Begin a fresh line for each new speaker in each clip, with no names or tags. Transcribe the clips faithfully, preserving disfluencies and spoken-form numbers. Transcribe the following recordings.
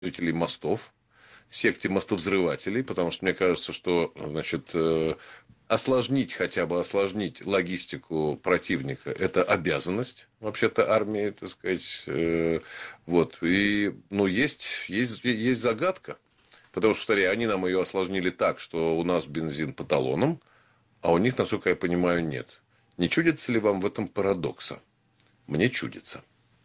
жителей мостов, секте мостовзрывателей, потому что мне кажется, что, значит, осложнить, хотя бы осложнить логистику противника – это обязанность, вообще-то, армии, так сказать. Вот. И, ну, есть, есть, есть загадка. Потому что, повторяю, они нам ее осложнили так, что у нас бензин по талонам, а у них, насколько я понимаю, нет. Не чудится ли вам в этом парадокса? Мне чудится.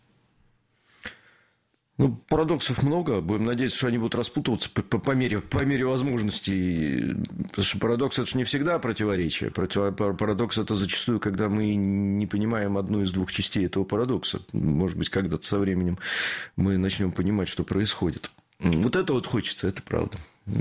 Ну, парадоксов много. Будем надеяться, что они будут распутываться по, по, по, мере, по мере возможностей. Потому что парадокс – это же не всегда противоречие. Парадокс – это зачастую, когда мы не понимаем одну из двух частей этого парадокса. Может быть, когда-то со временем мы начнем понимать, что происходит. Вот это вот хочется, это правда.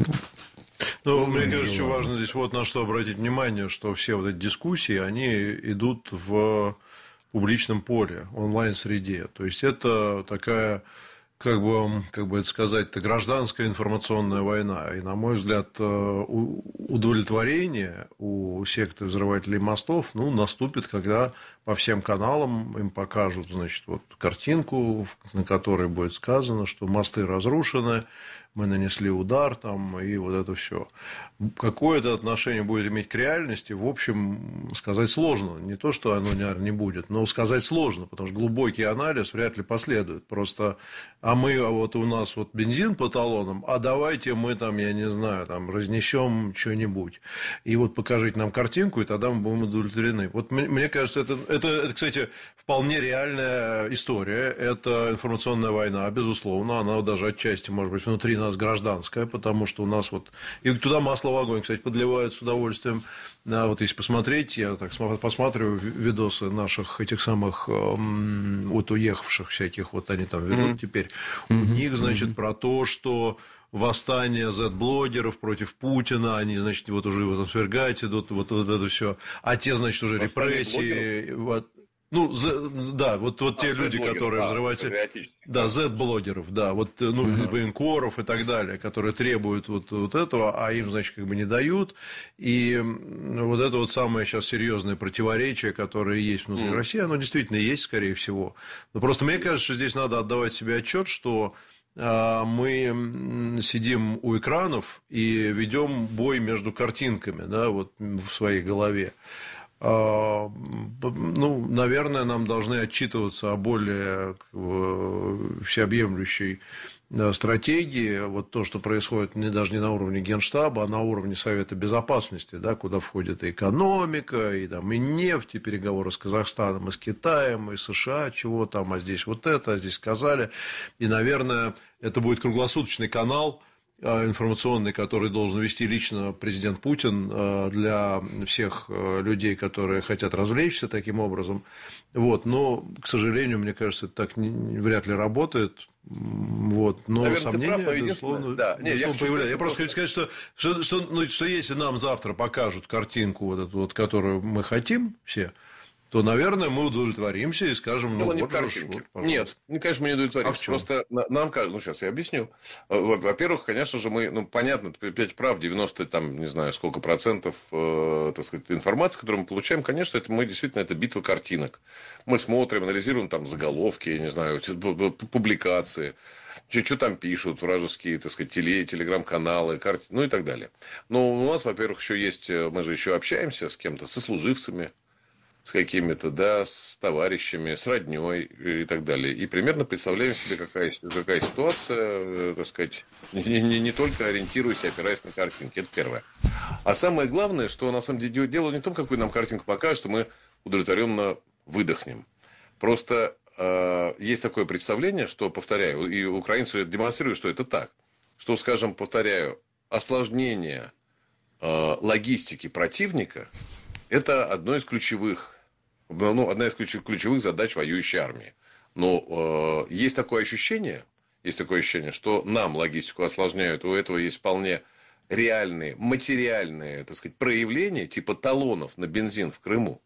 Ну, мне кажется, еще важно здесь вот на что обратить внимание, что все вот эти дискуссии, они идут в публичном поле, онлайн-среде. То есть, это такая... Как бы, как бы это сказать, это гражданская информационная война. И, на мой взгляд, удовлетворение у секты взрывателей мостов, ну, наступит, когда по всем каналам им покажут, значит, вот картинку, на которой будет сказано, что мосты разрушены, мы нанесли удар там, и вот это все. Какое это отношение будет иметь к реальности, в общем, сказать сложно. Не то, что оно, наверное, не будет, но сказать сложно, потому что глубокий анализ вряд ли последует. Просто, а мы, а вот у нас вот бензин по талонам, а давайте мы там, я не знаю, там разнесем что-нибудь. И вот покажите нам картинку, и тогда мы будем удовлетворены. Вот мне кажется, это, это, это, кстати, вполне реальная история. Это информационная война, безусловно. Она даже отчасти, может быть, внутри нас гражданская, потому что у нас вот... И туда масло в огонь, кстати, подливают с удовольствием. Да, вот если посмотреть, я так посматриваю видосы наших этих самых вот уехавших всяких, вот они там ведут mm-hmm. теперь. Mm-hmm. У них, значит, mm-hmm. про то, что восстание зет-блогеров против Путина, они, значит, вот уже его там свергать идут, вот, вот это все. А те, значит, уже восстание репрессии. Вот, ну, да, вот, вот а, те люди, которые а, взрыватели. Да, зет-блогеров, да, вот, ну, угу. военкоров и так далее, которые требуют вот, вот этого, а им, значит, как бы не дают. И вот это вот самое сейчас серьезное противоречие, которое есть внутри угу. России, оно действительно есть, скорее всего. Но просто мне кажется, что здесь надо отдавать себе отчет, что мы сидим у экранов и ведем бой между картинками, да, вот в своей голове. Ну, наверное, нам должны отчитываться о более всеобъемлющей стратегии, вот то, что происходит не, даже не на уровне Генштаба, а на уровне Совета Безопасности, да, куда входит и экономика, и, там, и нефть, и переговоры с Казахстаном, и с Китаем, и США, чего там, а здесь вот это, а здесь сказали. И, наверное, это будет круглосуточный канал информационный, который должен вести лично президент Путин для всех людей, которые хотят развлечься таким образом. Вот. Но, к сожалению, мне кажется, это так не, вряд ли работает. Вот. Но наверное, сомнения, прав, безусловно, да. Нет, безусловно, я появляются. Я просто хочу сказать, что, что, что, ну, что если нам завтра покажут картинку, вот эту, вот, которую мы хотим все, то, наверное, мы удовлетворимся и скажем, ну, вот же, вот,
нет, конечно, мы не удовлетворимся. А просто нам кажется, ну, сейчас я объясню. Во-первых, конечно же, мы, ну, понятно, пять прав, девяносто, там, не знаю, сколько процентов, э, так сказать, информации, которую мы получаем, конечно, это мы действительно, это битва картинок. Мы смотрим, анализируем там заголовки, я не знаю, публикации, что там пишут, вражеские, так сказать, теле, телеграм-каналы, карты, ну, и так далее. Но у нас, во-первых, еще есть, мы же еще общаемся с кем-то, со служивцами, с какими-то, да, с товарищами, с роднёй и так далее. И примерно представляем себе, какая, какая ситуация, так сказать, не, не, не только ориентируясь, опираясь на картинки. Это первое. А самое главное, что на самом деле дело не в том, какую нам картинку покажут, что мы удовлетворенно выдохнем. Просто э, есть такое представление, что, повторяю, и украинцы демонстрируют, что это так, что, скажем, повторяю, осложнение э, логистики противника – это одно из ключевых, ну, одна из ключевых задач воюющей армии. Но э, есть такое ощущение, есть такое ощущение, что нам логистику осложняют. У этого есть вполне реальные, материальные, так сказать, проявления, типа талонов на бензин в Крыму.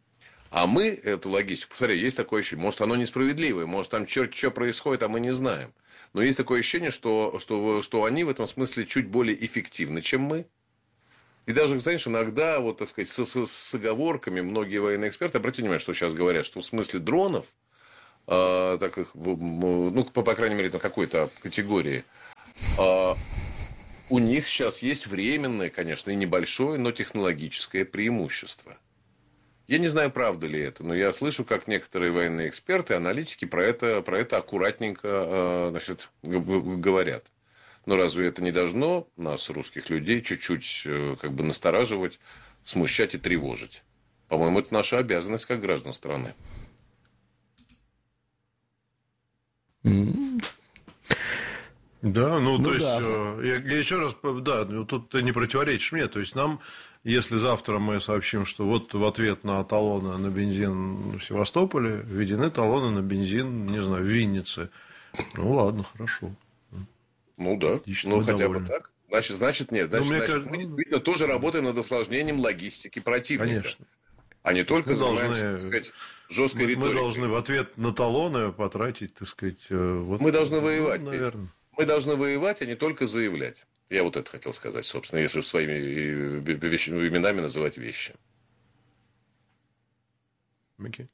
А мы эту логистику, повторяю, есть такое ощущение, может, оно несправедливое, может, там черт что происходит, а мы не знаем. Но есть такое ощущение, что, что, что они в этом смысле чуть более эффективны, чем мы. И даже, знаешь, иногда, вот, так сказать, с, с, с оговорками многие военные эксперты, обратите внимание, что сейчас говорят, что в смысле дронов э, так их, ну, по, по крайней мере, на какой-то категории, э, у них сейчас есть временное, конечно, и небольшое, но технологическое преимущество. Я не знаю, правда ли это, но я слышу, как некоторые военные эксперты, аналитики про это, про это аккуратненько э, значит, говорят. Но разве это не должно нас, русских людей, чуть-чуть э, как бы настораживать, смущать и тревожить? По-моему, это наша обязанность как граждан страны.
Да, ну,
Ну
то
да.
есть, я, я еще раз, да, тут ты не противоречишь мне, то есть, нам, если завтра мы сообщим, что вот в ответ на талоны на бензин в Севастополе введены талоны на бензин, не знаю, в Виннице, ну, ладно, хорошо.
Ну, да,
Отлично,
ну,
мы
хотя
довольны.
бы так. Значит, значит нет, значит,
Ну, мне
значит
кажется,
мы
ну,
действительно тоже работаем над осложнением логистики противника.
конечно.
А не только
Мы
занимаемся,
должны,
так сказать, жесткой
мы, мы
риторикой.
должны в ответ на талоны потратить, так сказать, вот,
Мы должны воевать,
ну,
Петь.
наверное.
Мы должны воевать, а не только заявлять. Я вот это хотел сказать, собственно, если уж своими вещами, именами называть вещи.
Окей.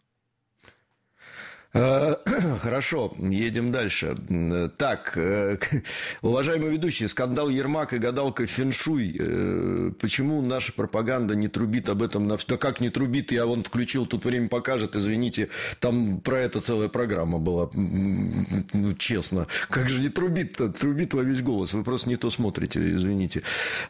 Хорошо, едем дальше. Так, уважаемые ведущие, скандал Ермак и гадалка феншуй. Почему наша пропаганда не трубит об этом? На... Да как не трубит? Я вон включил, тут время покажет, извините. Там про это целая программа была. Ну, честно. Как же не трубит-то? Трубит во весь голос. Вы просто не то смотрите, извините.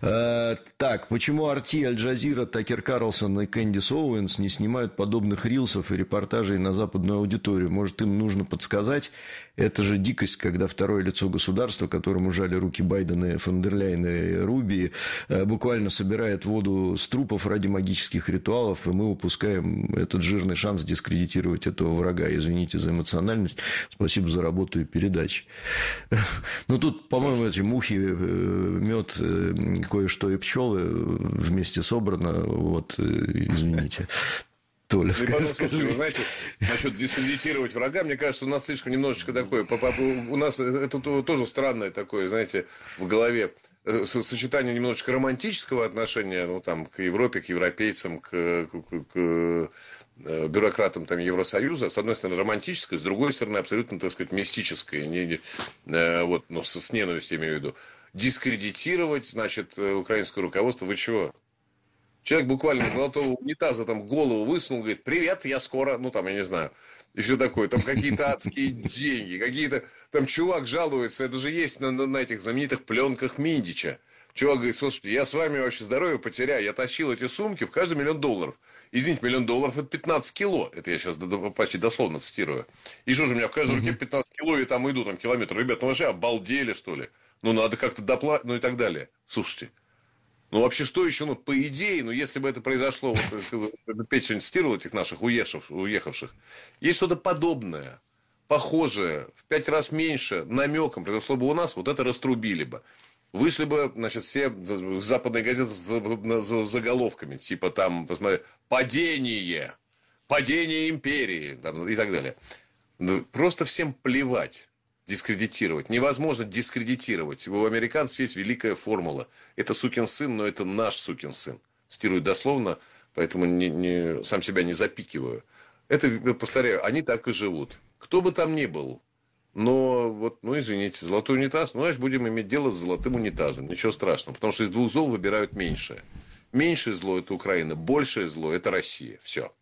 Так, почему Арти, Аль-Джазира, Такер Карлсон и Кэндис Оуэнс не снимают подобных рилсов и репортажей на западную аудиторию? Может, им нужно подсказать? Это же дикость, когда второе лицо государства, которому жали руки Байдена, фон дер Ляйена и Руби, буквально собирает воду с трупов ради магических ритуалов, и мы упускаем этот жирный шанс дискредитировать этого врага. Извините за эмоциональность. Спасибо за работу и передачи. Ну, тут, по-моему, эти мухи, мед, кое-что и пчелы вместе собрано. Вот, извините. Толя,
ну, и потом, слушайте, вы знаете, насчет дискредитировать врага, мне кажется, у нас слишком немножечко такое, у нас это тоже странное такое, знаете, в голове сочетание немножечко романтического отношения, ну, там, к Европе, к европейцам, к, к, к бюрократам там, Евросоюза, с одной стороны, романтическое, с другой стороны, абсолютно, так сказать, мистическое, не, не, вот, ну, с, с ненавистью имею в виду. Дискредитировать, значит, украинское руководство, вы чего? Человек буквально из золотого унитаза там голову высунул, говорит, привет, я скоро, ну там, я не знаю, и все такое, там какие-то адские деньги, какие-то, там чувак жалуется, это же есть на, на, на этих знаменитых пленках Миндича. Чувак говорит, слушайте, я с вами вообще здоровье потеряю, я тащил эти сумки в каждый миллион долларов. Извините, миллион долларов это пятнадцать кило, это я сейчас почти дословно цитирую. И что же у меня в каждой руке пятнадцать кило, и там иду там километр, ребят, ну вообще обалдели что ли? Ну надо как-то доплатить, ну и так далее. Слушайте. Ну, вообще, что еще? Ну, по идее, ну, если бы это произошло, вот, Петя сегодня цитировал этих наших уехавших, уехавших, есть что-то подобное, похожее, в пять раз меньше, намеком произошло бы у нас, вот это раструбили бы. Вышли бы, значит, все западные газеты с заголовками, типа там, посмотри, падение, падение империи, там, и так далее. Просто всем плевать. Дискредитировать. Невозможно дискредитировать. У американцев есть великая формула. Это сукин сын, но это наш сукин сын. Цитирую дословно, поэтому не, не, сам себя не запикиваю. Это, повторяю, они так и живут. Кто бы там ни был. Но, вот, ну, извините, золотой унитаз, ну, значит, будем иметь дело с золотым унитазом. Ничего страшного. Потому что из двух зол выбирают меньшее. Меньшее зло – это Украина. Большее зло – это Россия. Все.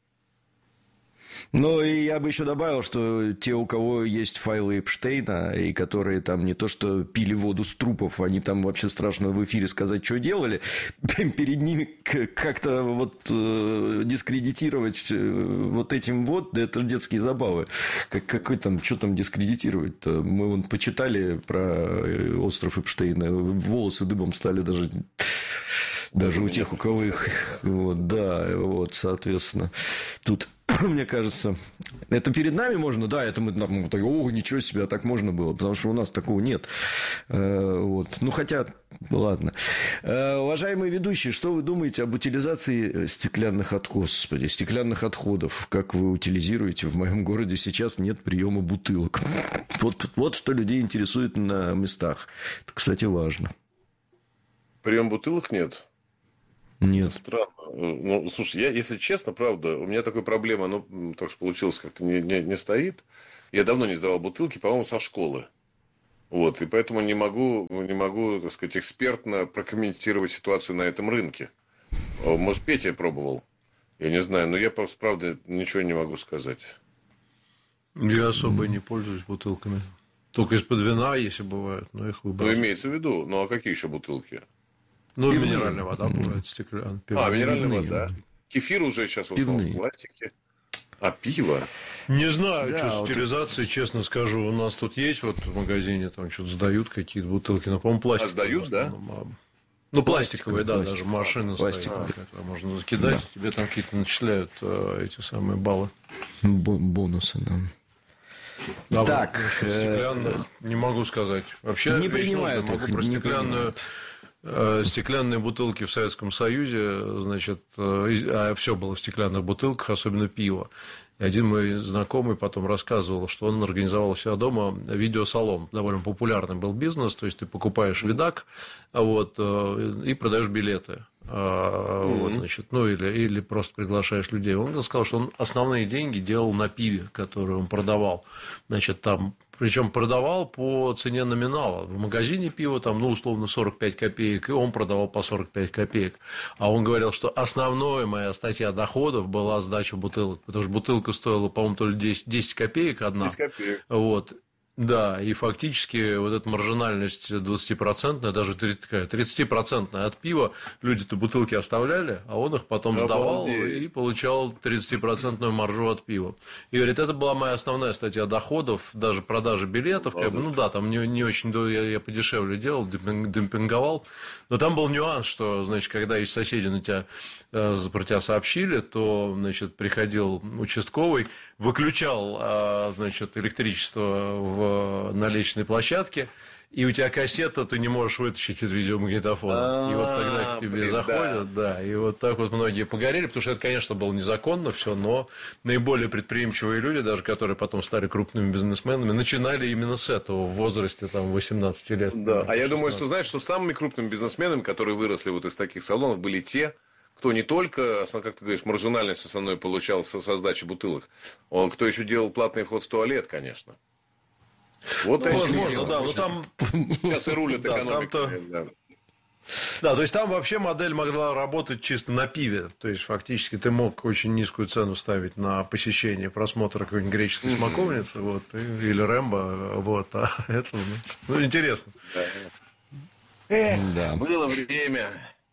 Ну, и я бы еще добавил, что те, у кого есть файлы Эпштейна, и которые там не то что пили воду с трупов, они там вообще страшно в эфире сказать, что делали, перед ними как-то вот э, дискредитировать вот этим вот, да это детские забавы. Как, какой там, что там дискредитировать-то? Мы вон почитали про остров Эпштейна, волосы дыбом стали даже... Даже у тех, у кого их... Вот, да, вот, соответственно, тут, мне кажется, это перед нами можно, да, это мы там, так, о, ничего себе, а так можно было, потому что у нас такого нет. Вот. Ну, хотя, ладно. Уважаемые ведущие, что вы думаете об утилизации стеклянных отходов, господи, стеклянных отходов? Как вы утилизируете? В моем городе сейчас нет приема бутылок. Вот, вот что людей интересует на местах. Это, кстати, важно.
Прием бутылок нет?
Нет.
Странно. Ну, слушай, я, если честно, правда, у меня такой проблема, ну, так что получилось, как-то не, не, не стоит. Я давно не сдавал бутылки, по-моему, со школы. Вот, и поэтому не могу, не могу, так сказать, экспертно прокомментировать ситуацию на этом рынке. Может, Петя пробовал? Я не знаю, но я просто, правда, ничего не могу сказать.
Я особо mm. не пользуюсь бутылками. Только из-под вина, если бывает, но их выбрасываю.
Ну, имеется в виду. Ну, а какие еще бутылки?
Ну, пивные. Минеральная вода бывает, стеклянная.
А, минеральная пивные. Вода. Кефир уже сейчас в основном в пластике. А пиво?
Не знаю,
да,
что
вот
стерилизации, это... честно скажу. У нас тут есть вот в магазине, там что-то сдают какие-то бутылки, но, по-моему, пластиковые.
А сдают, да?
Ну, пластиковые, да,
пластик.
даже машина стоит, которую можно закидать, да. Тебе там какие-то начисляют э, эти самые баллы.
Б- бонусы, да.
Да,
так,
вот, стеклянных не могу сказать. Вообще,
не принимают
могу
их,
про
не
стеклянную... Стеклянные бутылки в Советском Союзе, значит, а все было в стеклянных бутылках, особенно пиво. И один мой знакомый потом рассказывал, что он организовал у себя дома видеосалон. Довольно популярный был бизнес, то есть ты покупаешь видак, вот, и продаешь билеты. Mm-hmm. Вот, значит, ну, или, или просто приглашаешь людей. Он сказал, что он основные деньги делал на пиве, которое он продавал. Значит, там, причем продавал по цене номинала. В магазине пива там, ну, условно, сорок пять копеек, и он продавал по сорок пять копеек. А он говорил, что основная моя статья доходов была сдача бутылок, потому что бутылка стоила, по-моему, то ли десять, десять копеек одна.
десять копеек.
Вот. Да, и фактически вот эта маржинальность двадцатипроцентная, даже тридцатипроцентная от пива, люди-то бутылки оставляли, а он их потом сдавал Обалдеть. И получал тридцатипроцентную маржу от пива. И говорит, это была моя основная статья доходов, даже продажи билетов, как бы, ну да, там не, не очень, я, я подешевле делал, демпинговал, но там был нюанс, что, значит, когда есть соседи на тебя, про тебя сообщили, то, значит, приходил участковый, выключал, значит, электричество в на лестничной площадке, и у тебя кассета, ты не можешь вытащить из видеомагнитофона. И вот тогда к тебе заходят, да, и вот так вот многие погорели, потому что это, конечно, было незаконно все, но наиболее предприимчивые люди, даже которые потом стали крупными бизнесменами, начинали именно с этого в возрасте там восемнадцати лет.
Да, а я думаю, что, знаешь, что самыми крупными бизнесменами, которые выросли вот из таких салонов, были те, кто не только, как ты говоришь, маржинальность основной получал со, со сдачи бутылок, он кто еще делал платный вход в туалет, конечно. Вот
ну, возможно, да, но там...
Сейчас и рулят экономикой.
Да, да, то есть там вообще модель могла работать чисто на пиве. То есть фактически ты мог очень низкую цену ставить на посещение просмотра какой-нибудь греческой смоковницы, вот, или Рэмбо, вот, а это, ну, интересно.
Эх, да. Было время.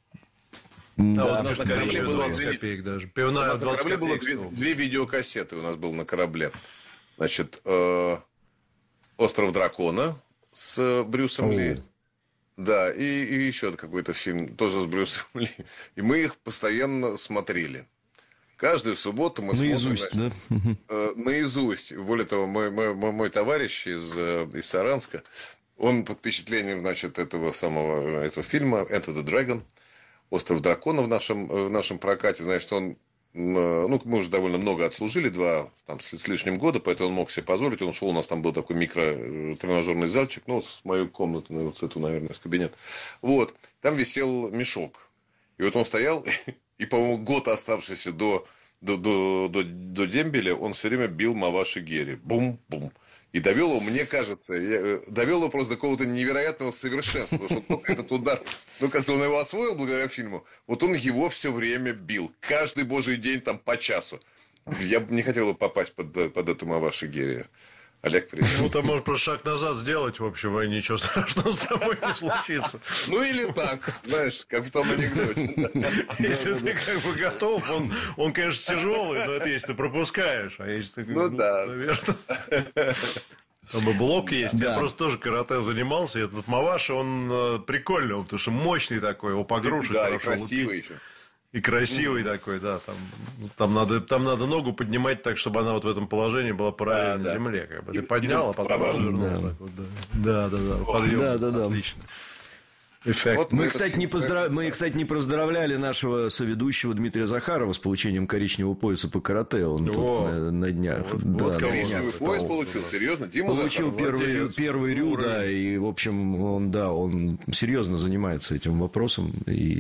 Да, да, вот у нас на корабле было двадцать копеек даже. Пивная
у нас на корабле было две, две видеокассеты у нас было на корабле. Значит, э, «Остров дракона» с Брюсом О. Ли. Да, и, и еще какой-то фильм тоже с Брюсом Ли. И мы их постоянно смотрели. Каждую субботу мы
наизусть,
смотрим...
Наизусть, да?
Э, наизусть. Более того, мой, мой, мой товарищ из, из Саранска, он под впечатлением, значит, этого самого этого фильма «Enter the Dragon», «Остров дракона» в нашем, в нашем прокате, значит, он, ну, мы уже довольно много отслужили, два там, с, с лишним года, поэтому он мог себе позволить, он шел, у нас там был такой микро-тренажерный зальчик, ну, с мою комнату, ну, вот с эту, наверное, с кабинет, вот, там висел мешок, и вот он стоял, и, по-моему, год оставшийся до, до, до, до, до дембеля, он все время бил Маваши Гери, бум-бум. И довел его, мне кажется, я, довел его просто до какого-то невероятного совершенства. Потому что только этот удар, ну, как-то он его освоил благодаря фильму, вот он его все время бил. Каждый божий день там по часу. Я бы не хотел бы попасть под, под эту Маваши Гери. Олег, привет.
Ну, ты можешь просто шаг назад сделать, в общем, и ничего страшного с тобой не случится.
Ну, или так, знаешь, как в том анекдоте.
Если ты как бы готов, он, он, конечно, тяжелый, но это если ты пропускаешь. А если ты,
ну, да.
Наверное... Там и блок есть. Да. Я просто тоже карате занимался. И этот Маваши, он прикольный, потому что мощный такой, его погрушить.
Да, и красивый еще.
И красивый mm. такой, да. Там, там, надо, там надо ногу поднимать так, чтобы она вот в этом положении была параллельно да, да. земле. Как бы. Ты и, поднял, и, а потом развернул. Да. Так вот, да. да, да, да. Подъем.
Да, да, да.
Отлично.
Вот мы, кстати, не поздрав... мы, кстати, не поздравляли нашего соведущего Дмитрия Захарова с получением коричневого пояса по карате. Он О, тут на, на днях. Вот,
да, вот коричневый пояс получил, да. Серьезно? Дима
получил
Захаров,
первый,
владелец.
первый рю, да, и, в общем, он, да, он серьезно занимается этим вопросом. И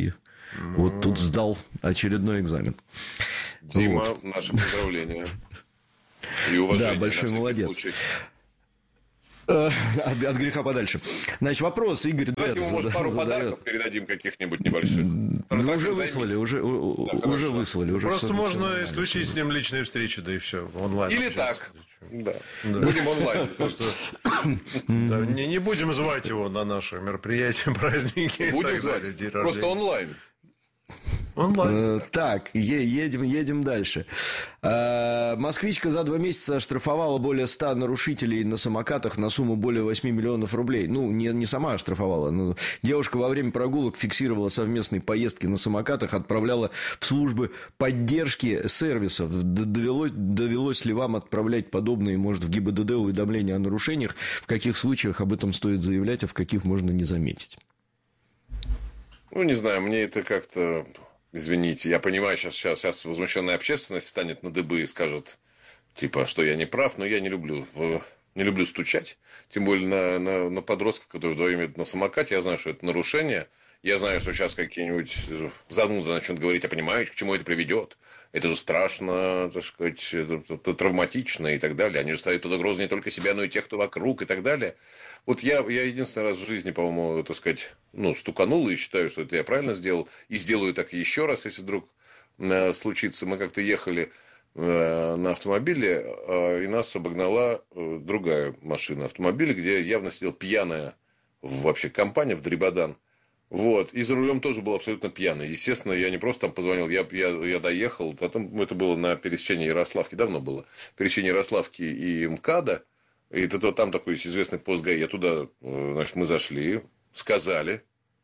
Mm. Вот тут сдал очередной экзамен.
Дима, вот. Наше поздравления. И уважение.
Да, большой молодец. От, от греха подальше. Значит, вопрос Игорь
Давайте ему, может, пару задает. Подарков передадим каких-нибудь небольших.
Ну, уже выслали, уже, да, уже выслали. Уже
Просто можно все исключить с ним личные встречи, да и все, онлайн.
Или так. Да. Да. Будем онлайн.
Просто, да, не, не будем звать его на наши мероприятия, праздники.
Будем звать. Просто онлайн.
Онлайн. Так, едем, едем дальше. Москвичка за два месяца оштрафовала более ста нарушителей на самокатах на сумму более восьми миллионов рублей. Ну, не, не сама оштрафовала. Но девушка во время прогулок фиксировала совместные поездки на самокатах, отправляла в службы поддержки сервисов. Довелось, довелось ли вам отправлять подобные, может, в ГИБДД уведомления о нарушениях? В каких случаях об этом стоит заявлять, а в каких можно не заметить?
Ну, не знаю, мне это как-то... Извините, я понимаю, сейчас, сейчас, сейчас возмущенная общественность станет на дыбы и скажет, типа, что я не прав, но я не люблю, не люблю стучать. Тем более на, на, на подростков, которые вдвоем едут на самокате. Я знаю, что это нарушение. Я знаю, что сейчас какие-нибудь зануды начнут говорить, я понимаю, к чему это приведет. Это же страшно, так сказать, это травматично и так далее. Они же ставят под угрозу не только себя, но и тех, кто вокруг и так далее. Вот я, я единственный раз в жизни, по-моему, так сказать, ну, стуканул и считаю, что это я правильно сделал. И сделаю так еще раз, если вдруг э, случится. Мы как-то ехали э, на автомобиле, э, и нас обогнала э, другая машина автомобиля, где явно сидела пьяная вообще компания в дребодан. Вот. И за рулем тоже был абсолютно пьяный. Естественно, я не просто там позвонил, я, я, я доехал. Потом это было на пересечении Ярославки, давно было. Пересечении Ярославки и МКАДа. И это, там такой есть известный пост ГАИ. Я туда, значит, мы зашли, сказали.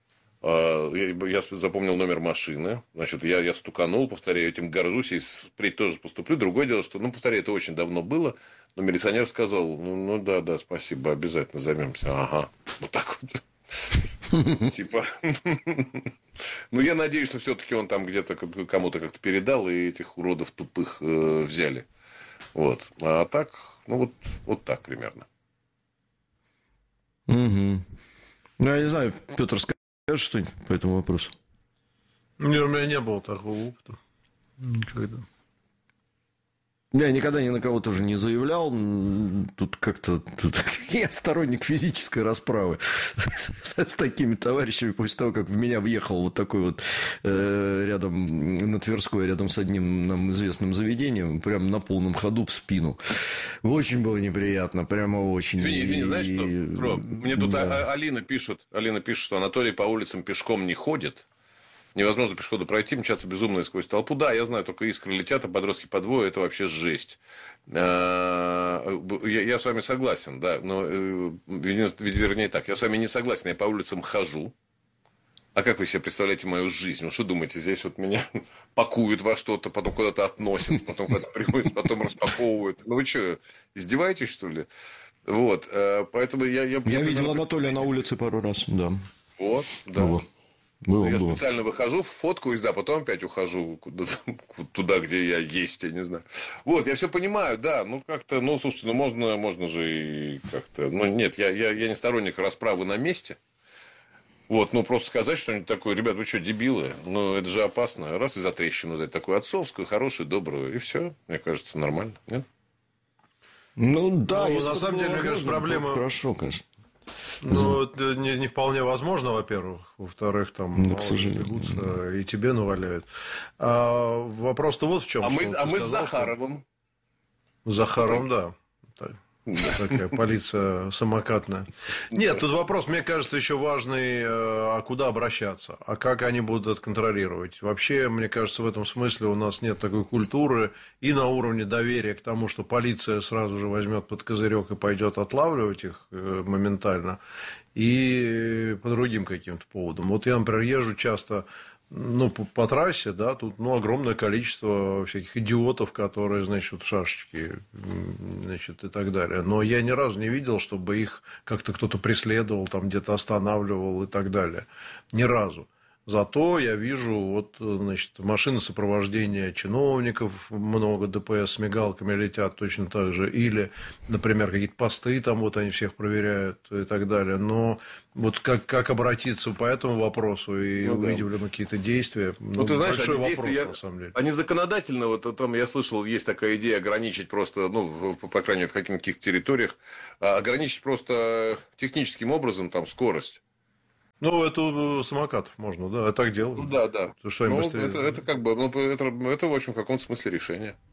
Я запомнил номер машины. Значит, я, я стуканул, повторяю, этим горжусь. И впредь тоже поступлю. Другое дело, что, ну, повторяю, это очень давно было. Но милиционер сказал, ну, ну да, да, спасибо, обязательно займемся. Ага, вот так вот. Типа, ну, я надеюсь, что все-таки он там где-то кому-то как-то передал, и этих уродов тупых э, взяли. Вот. А так, ну, вот, вот так примерно.
Угу. Ну, я не знаю, Петр, скажешь что-нибудь по этому вопросу?
Нет, у меня не было такого опыта. Никогда.
Я никогда ни на кого тоже не заявлял. Тут как-то... Тут... Я сторонник физической расправы с такими товарищами. После того, как в меня въехал вот такой вот э, рядом на Тверской, рядом с одним нам известным заведением, прям на полном ходу в спину. Очень было неприятно. Прямо очень.
Извини, извини, знаешь что? Бро, мне тут да. Алина пишет, Алина пишет, что Анатолий по улицам пешком не ходит. Невозможно пешеходу пройти, мчаться безумно сквозь толпу. Да, я знаю, только искры летят, а подростки по двое – это вообще жесть. Я, я с вами согласен, да, но, вернее так, я с вами не согласен, я по улицам хожу. А как вы себе представляете мою жизнь? Ну, что думаете, здесь вот меня пакуют во что-то, потом куда-то относят, потом куда-то приводят, потом распаковывают. Ну, вы что, издеваетесь, что ли? Вот, поэтому я... Я,
я,
я
видел примерно... Анатолия на улице пару раз, да.
Вот, да. Вот.
Было,
я
было.
специально выхожу, фоткаюсь, да, потом опять ухожу туда, где я есть, я не знаю. Вот, я все понимаю, да, ну как-то, ну слушайте, ну можно, можно же и как-то, ну нет, я, я, я не сторонник расправы на месте. Вот, ну просто сказать что-нибудь такое, ребят, вы что, дебилы? Ну это же опасно. Раз и за трещину дать такую отцовскую, хорошую, добрую, и все, мне кажется, нормально, нет?
Ну да,
ну, на самом деле, мне кажется, проблема...
Хорошо, конечно.
Ну, это не, не вполне возможно, во-первых. Во-вторых, там
да, к сожалению,
бегутся,
да.
И тебе наваляют. А вопрос-то вот в чем.
А мы, а мы
сказал,
с Захаровым.
С Захаровым, да. Так. Такая полиция самокатная. Нет, тут вопрос, мне кажется, еще важный, а куда обращаться, а как они будут это контролировать. Вообще, мне кажется, в этом смысле у нас нет такой культуры и на уровне доверия к тому, что полиция сразу же возьмет под козырек и пойдет отлавливать их моментально, и по другим каким-то поводам. Вот я, например, езжу часто... Ну, по, по трассе, да, тут ну, огромное количество всяких идиотов, которые, значит, шашечки, значит, и так далее. Но я ни разу не видел, чтобы их как-то кто-то преследовал, там где-то останавливал и так далее. Ни разу. Зато я вижу вот, значит, машины сопровождения чиновников, много ДПС с мигалками летят точно так же, или, например, какие-то посты, там вот они всех проверяют и так далее. Но вот как, как обратиться по этому вопросу и ну, увидим да. ли мы какие-то действия?
Ну, ну ты знаешь,
большой
вопрос,
действия,
я...
на самом деле.
Они законодательно, вот там я слышал, есть такая идея ограничить просто, ну, по крайней мере, в каких-то территориях, ограничить просто техническим образом там скорость.
Ну, это у самокатов можно, да, так делать.
Ну, да, да.
То, что им
ну,
быстрее...
это, это как бы, ну, это, это, в общем, в каком-то смысле решение.